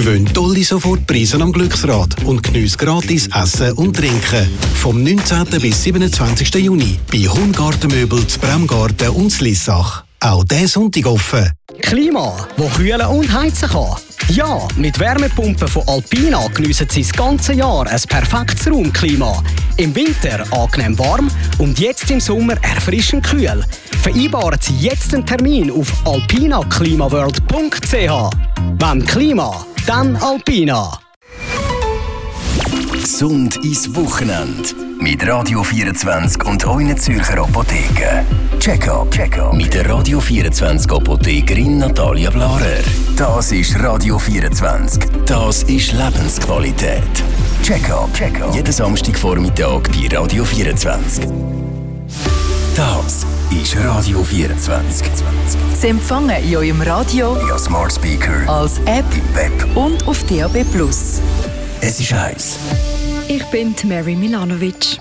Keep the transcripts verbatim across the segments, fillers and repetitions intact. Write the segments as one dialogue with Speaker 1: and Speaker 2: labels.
Speaker 1: Gewinn tolle Sofortpreise am Glücksrad und geniesse gratis Essen und Trinken. Vom neunzehnten bis siebenundzwanzigsten Juni bei Hongartenmöbel zu Bremgarten und Lissach. Auch diesen Sonntag offen.
Speaker 2: Klima, wo kühlen und heizen kann. Ja, mit Wärmepumpen von Alpina geniessen Sie das ganze Jahr ein perfektes Raumklima. Im Winter angenehm warm und jetzt im Sommer erfrischend kühl. Vereinbaren Sie jetzt einen Termin auf alpina klimaworld punkt c h. Wenn Klima, dann Alpina.
Speaker 3: Gesund ins Wochenende. Mit Radio vierundzwanzig und euren Zürcher Apotheken. Check-up, Check-up mit der Radio vierundzwanzig Apothekerin Natalia Blarer. Das ist Radio vierundzwanzig. Das ist Lebensqualität. Check-up, Check-up jeden Samstagvormittag bei Radio vierundzwanzig. Das ist Radio vierundzwanzig.
Speaker 4: Sie empfangen in eurem Radio,
Speaker 3: via Smart Speaker,
Speaker 4: als App
Speaker 3: im Web
Speaker 4: und auf D A B plus.
Speaker 3: Es ist heiß.
Speaker 5: Ich bin Mary Milanovic.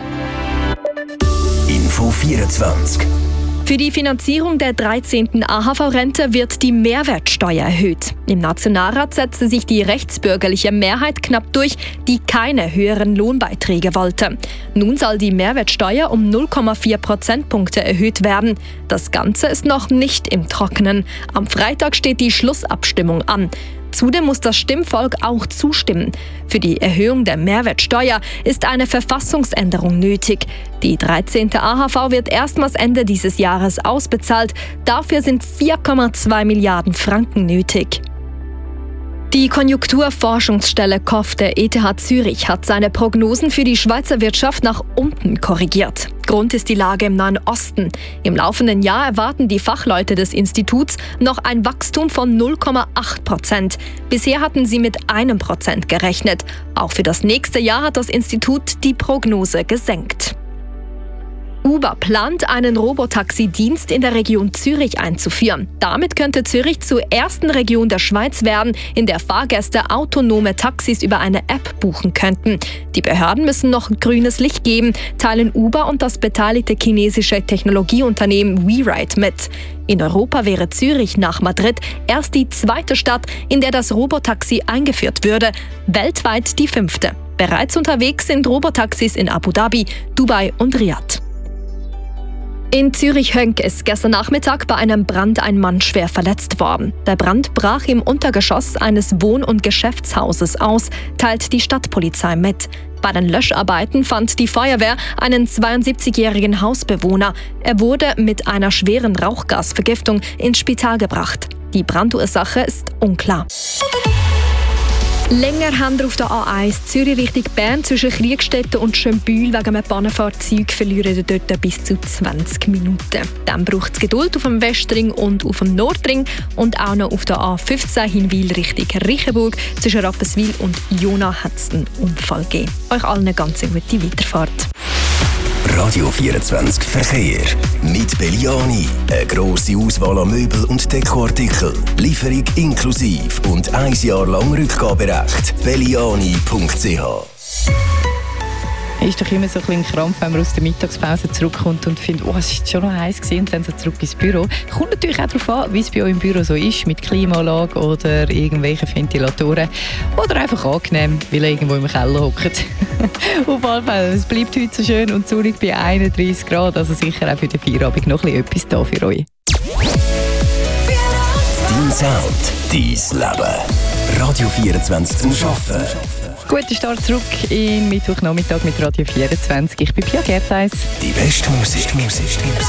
Speaker 3: Info vierundzwanzig.
Speaker 5: Für die Finanzierung der dreizehnten A H V-Rente wird die Mehrwertsteuer erhöht. Im Nationalrat setzte sich die rechtsbürgerliche Mehrheit knapp durch, die keine höheren Lohnbeiträge wollte. Nun soll die Mehrwertsteuer um null Komma vier Prozentpunkte erhöht werden. Das Ganze ist noch nicht im Trockenen. Am Freitag steht die Schlussabstimmung an. Zudem muss das Stimmvolk auch zustimmen. Für die Erhöhung der Mehrwertsteuer ist eine Verfassungsänderung nötig. Die dreizehnte A H V wird erstmals Ende dieses Jahres ausbezahlt. Dafür sind vier Komma zwei Milliarden Franken nötig. Die Konjunkturforschungsstelle K O F der E T H Zürich hat seine Prognosen für die Schweizer Wirtschaft nach unten korrigiert. Grund ist die Lage im Nahen Osten. Im laufenden Jahr erwarten die Fachleute des Instituts noch ein Wachstum von null Komma acht Prozent. Bisher hatten sie mit einem Prozent gerechnet. Auch für das nächste Jahr hat das Institut die Prognose gesenkt. Uber plant, einen Robotaxi-Dienst in der Region Zürich einzuführen. Damit könnte Zürich zur ersten Region der Schweiz werden, in der Fahrgäste autonome Taxis über eine App buchen könnten. Die Behörden müssen noch grünes Licht geben, teilen Uber und das beteiligte chinesische Technologieunternehmen WeRide mit. In Europa wäre Zürich nach Madrid erst die zweite Stadt, in der das Robotaxi eingeführt würde, weltweit die fünfte. Bereits unterwegs sind Robotaxis in Abu Dhabi, Dubai und Riyadh. In Zürich-Hönk ist gestern Nachmittag bei einem Brand ein Mann schwer verletzt worden. Der Brand brach im Untergeschoss eines Wohn- und Geschäftshauses aus, teilt die Stadtpolizei mit. Bei den Löscharbeiten fand die Feuerwehr einen zweiundsiebzigjährigen Hausbewohner. Er wurde mit einer schweren Rauchgasvergiftung ins Spital gebracht. Die Brandursache ist unklar. Länger haben wir auf der A eins Zürich Richtung Bern zwischen Kriegstetten und Schönbühl wegen einem Pannenfahrzeug verlieren dort bis zu zwanzig Minuten. Dann braucht es Geduld auf dem Westring und auf dem Nordring und auch noch auf der A fünfzehn Hinwil Richtung Reichenburg. Zwischen Rapperswil und Jona hat es einen Unfall gegeben. Euch allen eine ganz gute Weiterfahrt.
Speaker 3: Radio vierundzwanzig Verkehr. Mit Belliani. Eine grosse Auswahl an Möbel und Dekoartikel. Lieferung inklusiv und ein Jahr lang Rückgaberecht. belliani punkt c h.
Speaker 6: Es ist doch immer so ein bisschen Krampf, wenn man aus der Mittagspause zurückkommt und findet, oh, es war schon noch heiß gewesen, und dann so zurück ins Büro. Kommt natürlich auch darauf an, wie es bei euch im Büro so ist, mit Klimaanlage oder irgendwelchen Ventilatoren. Oder einfach angenehm, weil ihr irgendwo im Keller hockt. Auf jeden Fall, es bleibt heute so schön und sonnig bei einunddreißig Grad, also sicher auch für den Feierabend noch ein bisschen etwas da für euch.
Speaker 3: Dein Sound, dein Leben. Radio vierundzwanzig zum Arbeiten.
Speaker 6: Guten Start zurück im Mittwochnachmittag mit Radio vierundzwanzig. Ich bin Pia Gertheis.
Speaker 3: Die beste Musik.